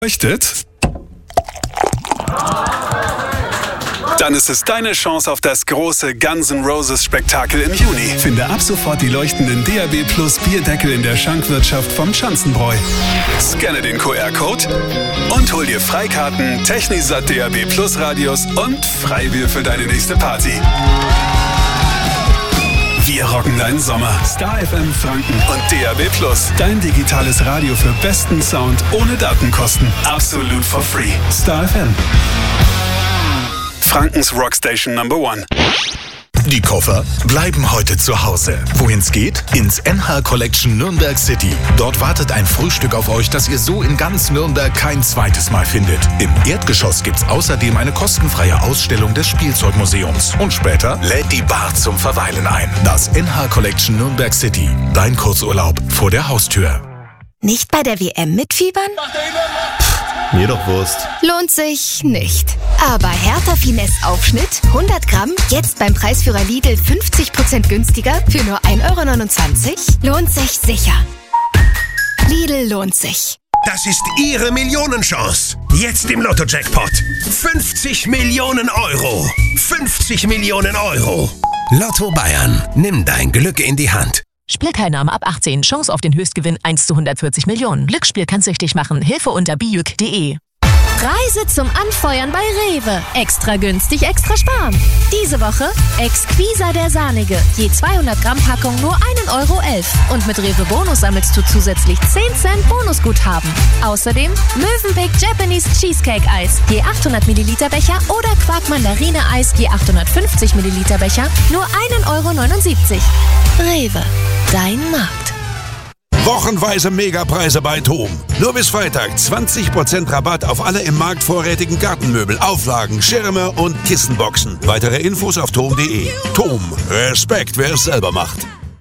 Leuchtet? Dann ist es deine Chance auf das große Guns N' Roses Spektakel im Juni. Finde ab sofort die leuchtenden DAB Plus Bierdeckel in der Schankwirtschaft vom Schanzenbräu. Scanne den QR-Code und hol dir Freikarten, Technisat DAB Plus Radios und Freibier für deine nächste Party. Wir rocken deinen Sommer. Star FM Franken und DAB Plus. Dein digitales Radio für besten Sound ohne Datenkosten. Absolut for free. Star FM. Frankens Rockstation Number 1. Die Koffer bleiben heute zu Hause. Wohin's geht? Ins NH Collection Nürnberg City. Dort wartet ein Frühstück auf euch, das ihr so in ganz Nürnberg kein zweites Mal findet. Im Erdgeschoss gibt's außerdem eine kostenfreie Ausstellung des Spielzeugmuseums. Und später lädt die Bar zum Verweilen ein. Das NH Collection Nürnberg City. Dein Kurzurlaub vor der Haustür. Nicht bei der WM mitfiebern? Mir doch Wurst. Lohnt sich nicht. Aber Hertha Finesse Aufschnitt, 100 Gramm, jetzt beim Preisführer Lidl 50% günstiger für nur 1,29 €? Lohnt sich sicher. Lidl lohnt sich. Das ist Ihre Millionenchance. Jetzt im Lotto-Jackpot. 50 Millionen Euro. 50 Millionen Euro. Lotto Bayern. Nimm dein Glück in die Hand. Spielteilnahme ab 18. Chance auf den Höchstgewinn 1 zu 140 Millionen. Glücksspiel kann süchtig machen. Hilfe unter bijuk.de. Reise zum Anfeuern bei Rewe. Extra günstig, extra sparen. Diese Woche Exquisa der Sahnige. Je 200 Gramm Packung nur 1,11 €. Und mit Rewe Bonus sammelst du zusätzlich 10 Cent Bonusguthaben. Außerdem Mövenpick Japanese Cheesecake Eis. Je 800 Milliliter Becher oder Quark Mandarine Eis. Je 850 Milliliter Becher. Nur 1,79 €. Rewe. Dein Markt. Wochenweise Megapreise bei TOM. Nur bis Freitag 20% Rabatt auf alle im Markt vorrätigen Gartenmöbel, Auflagen, Schirme und Kissenboxen. Weitere Infos auf tom.de. TOM. Respekt, wer es selber macht.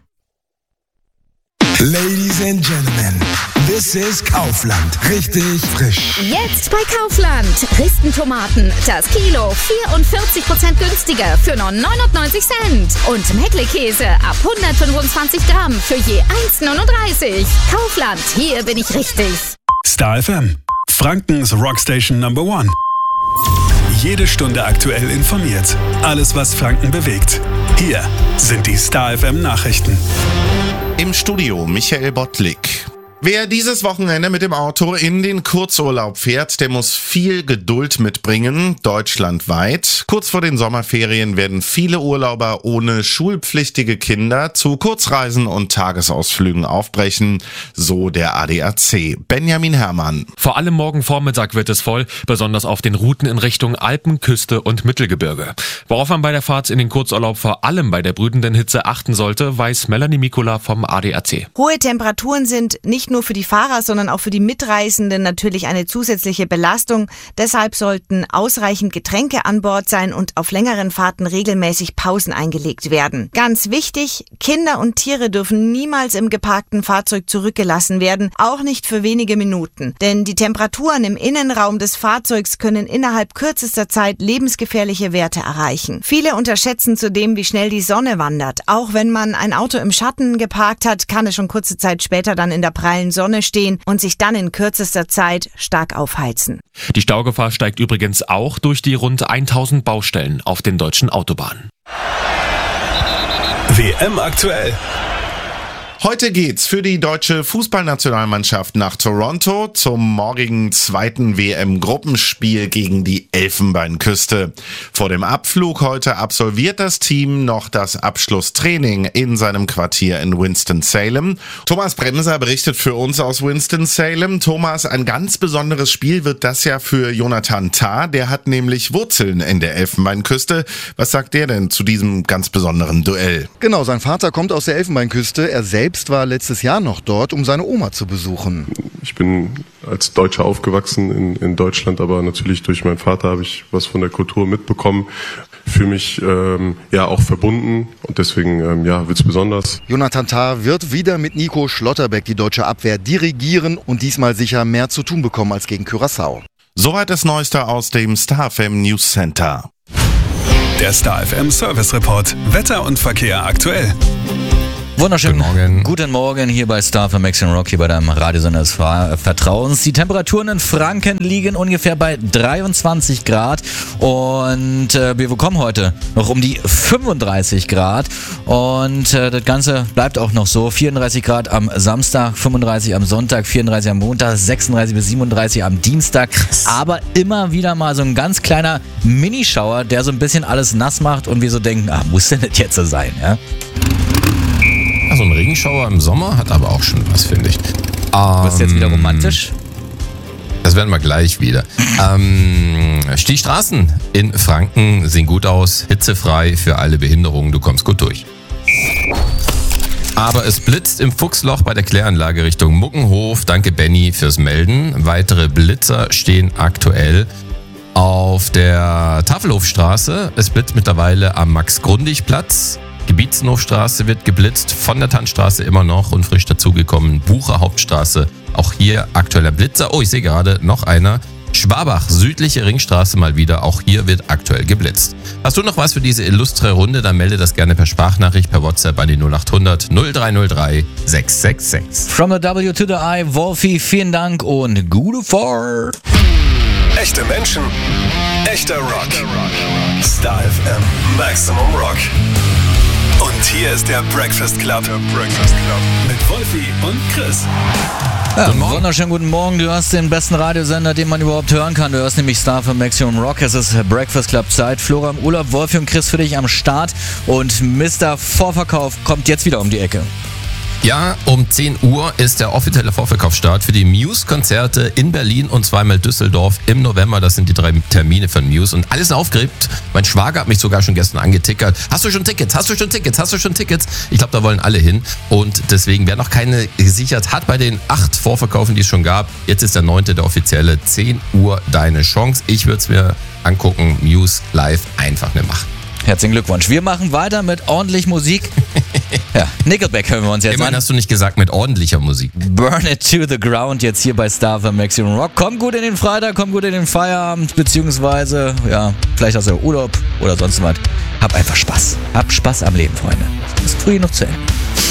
Ladies and Gentlemen, this is Kaufland. Richtig frisch. Jetzt bei Kaufland. Risten-Tomaten. Das Kilo 44% günstiger für nur 99 Cent. Und Meckle-Käse ab 125 Gramm für je 1,39 €. Kaufland, hier bin ich richtig. Star FM. Frankens Rockstation Number 1. Jede Stunde aktuell informiert. Alles, was Franken bewegt. Hier sind die Star FM Nachrichten. Im Studio Michael Bottlik. Wer dieses Wochenende mit dem Auto in den Kurzurlaub fährt, der muss viel Geduld mitbringen, deutschlandweit. Kurz vor den Sommerferien werden viele Urlauber ohne schulpflichtige Kinder zu Kurzreisen und Tagesausflügen aufbrechen, so der ADAC. Benjamin Herrmann. Vor allem morgen Vormittag wird es voll, besonders auf den Routen in Richtung Alpen, Küste und Mittelgebirge. Worauf man bei der Fahrt in den Kurzurlaub vor allem bei der brütenden Hitze achten sollte, weiß Melanie Mikula vom ADAC. Hohe Temperaturen sind nicht nur für die Fahrer, sondern auch für die Mitreisenden natürlich eine zusätzliche Belastung. Deshalb sollten ausreichend Getränke an Bord sein und auf längeren Fahrten regelmäßig Pausen eingelegt werden. Ganz wichtig, Kinder und Tiere dürfen niemals im geparkten Fahrzeug zurückgelassen werden, auch nicht für wenige Minuten. Denn die Temperaturen im Innenraum des Fahrzeugs können innerhalb kürzester Zeit lebensgefährliche Werte erreichen. Viele unterschätzen zudem, wie schnell die Sonne wandert. Auch wenn man ein Auto im Schatten geparkt hat, kann es schon kurze Zeit später dann in der prallen Sonne stehen und sich dann in kürzester Zeit stark aufheizen. Die Staugefahr steigt übrigens auch durch die rund 1000 Baustellen auf den deutschen Autobahnen. WM aktuell. Heute geht's für die deutsche Fußballnationalmannschaft nach Toronto zum morgigen zweiten WM-Gruppenspiel gegen die Elfenbeinküste. Vor dem Abflug heute absolviert das Team noch das Abschlusstraining in seinem Quartier in Winston-Salem. Thomas Bremser berichtet für uns aus Winston-Salem. Thomas, ein ganz besonderes Spiel wird das ja für Jonathan Tah. Der hat nämlich Wurzeln in der Elfenbeinküste. Was sagt der denn zu diesem ganz besonderen Duell? Genau, sein Vater kommt aus der Elfenbeinküste. Er selbst war letztes Jahr noch dort, um seine Oma zu besuchen. Ich bin als Deutscher aufgewachsen in Deutschland, aber natürlich durch meinen Vater habe ich was von der Kultur mitbekommen. Fühle mich auch verbunden und deswegen wird's besonders. Jonathan Tah wird wieder mit Nico Schlotterbeck die deutsche Abwehr dirigieren und diesmal sicher mehr zu tun bekommen als gegen Curaçao. Soweit das Neueste aus dem Star FM News Center. Der Star FM Service Report. Wetter und Verkehr aktuell. Wunderschönen Morgen. Guten Morgen hier bei Star für Max Rock, hier bei deinem Radiosender des Vertrauens. Die Temperaturen in Franken liegen ungefähr bei 23 Grad und wir bekommen heute noch um die 35 Grad und das Ganze bleibt auch noch so. 34 Grad am Samstag, 35 am Sonntag, 34 am Montag, 36 bis 37 am Dienstag. Aber immer wieder mal so ein ganz kleiner Minischauer, der so ein bisschen alles nass macht und wir so denken, muss denn das jetzt so sein, ja? So ein Regenschauer im Sommer hat aber auch schon was, finde ich. Was ist jetzt wieder romantisch? Das werden wir gleich wieder. Die Straßen in Franken sehen gut aus, hitzefrei für alle Behinderungen, du kommst gut durch. Aber es blitzt im Fuchsloch bei der Kläranlage Richtung Muckenhof. Danke Benny fürs Melden. Weitere Blitzer stehen aktuell auf der Tafelhofstraße. Es blitzt mittlerweile am Max-Grundig-Platz. Gebietsenhofstraße wird geblitzt, von der Tannstraße immer noch und frisch dazugekommen Bucher Hauptstraße. Auch hier aktueller Blitzer. Oh, ich sehe gerade noch einer. Schwabach, südliche Ringstraße mal wieder. Auch hier wird aktuell geblitzt. Hast du noch was für diese illustre Runde? Dann melde das gerne per Sprachnachricht, per WhatsApp an die 0800 0303 666. From the W to the I, Wolfi, vielen Dank und gute Fahrt. Echte Menschen, echter Rock. Star FM, Maximum Rock. Und hier ist der Breakfast Club. Mit Wolfi und Chris. Ja, wunderschönen guten Morgen. Du hörst den besten Radiosender, den man überhaupt hören kann. Du hörst nämlich Star für Maximum Rock. Es ist Breakfast Club Zeit. Flora im Urlaub, Wolfi und Chris für dich am Start. Und Mr. Vorverkauf kommt jetzt wieder um die Ecke. Ja, um 10 Uhr ist der offizielle Vorverkaufsstart für die Muse-Konzerte in Berlin und zweimal Düsseldorf im November. Das sind die 3 Termine von Muse und alles aufgeregt. Mein Schwager hat mich sogar schon gestern angetickert. Hast du schon Tickets? Hast du schon Tickets? Hast du schon Tickets? Ich glaube, da wollen alle hin und deswegen, wer noch keine gesichert hat bei den 8 Vorverkaufen, die es schon gab, jetzt ist der 9., der offizielle, 10 Uhr deine Chance. Ich würde es mir angucken, Muse live einfach eine Macht. Herzlichen Glückwunsch. Wir machen weiter mit ordentlich Musik. Ja, Nickelback hören wir uns jetzt Immerhin hast du nicht gesagt mit ordentlicher Musik. Burn It to the Ground jetzt hier bei Star für Maximum Rock. Komm gut in den Freitag, komm gut in den Feierabend, beziehungsweise, ja, vielleicht hast du Urlaub oder sonst was. Hab einfach Spaß. Hab Spaß am Leben, Freunde. Es ist früh noch zu Ende.